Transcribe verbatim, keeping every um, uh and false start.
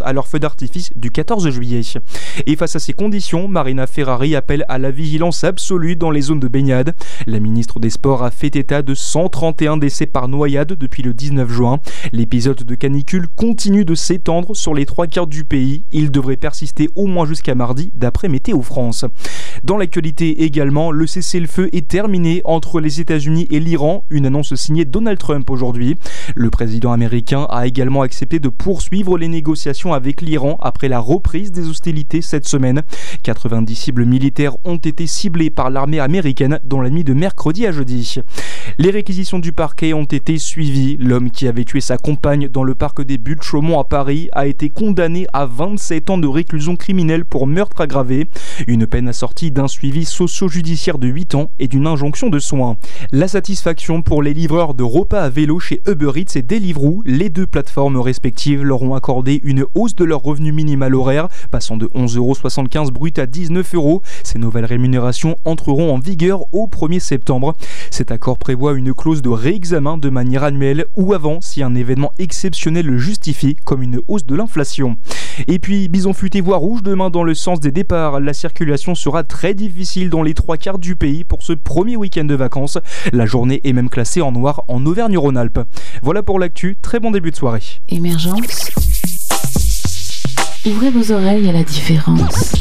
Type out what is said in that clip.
à leur feu d'artifice du quatorze juillet. Et face à ces conditions, Marina Ferrari appelle à la vigilance absolue dans les zones de baignade. La ministre des Sports a fait état de cent trente et un décès par noyade depuis le dix-neuf juin. L'épisode de canicule continue de s'étendre sur les trois quarts du pays. Il devrait persister au moins jusqu'à mardi, d'après Météo France. Dans l'actualité également, le cessez-le-feu est terminé entre les États-Unis et l'Iran, une annonce signée Donald Trump aujourd'hui. Le président américain a également accepté de poursuivre les négociations avec l'Iran après la reprise des hostilités cette semaine. quatre-vingt-dix cibles militaires ont été ciblées par l'armée américaine dans la nuit de mercredi à jeudi. Les réquisitions du parquet ont été suivies. L'homme qui avait tué sa compagne dans le parc des Buttes Chaumont à Paris a été condamné à vingt-sept ans de réclusion criminelle pour meurtre aggravé. Une peine assortie d'un suivi socio-judiciaire de huit ans et d'une injonction de soins. La satisfaction pour les livreurs de repas à vélo chez Uber Eats et Deliveroo. Les deux plateformes respectives leur ont accordé une hausse de leur revenu minimal horaire, passant de onze euros soixante-quinze brut à dix-neuf euros. Ces nouvelles rémunérations entreront en vigueur au premier septembre. Cet accord prévoit une clause de réexamen de manière annuelle ou avant si un événement exceptionnel le justifie, comme une hausse de l'inflation. Et puis, bison futé voie rouge demain dans le sens des départs. La circulation sera très difficile dans les trois quarts du pays pour ce premier week-end de vacances. La journée est même classée en noir en Auvergne-Rhône-Alpes. Voilà pour l'actu, très bon début de soirée. Émergence. Ouvrez vos oreilles à la différence.